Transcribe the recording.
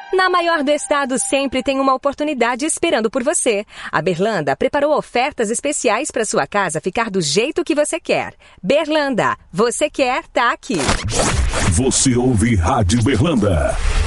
Na maior do estado sempre tem uma oportunidade esperando por você. A Berlanda preparou ofertas especiais para sua casa ficar do jeito que você quer. Berlanda, você quer, tá aqui. Você ouve Rádio Berlanda.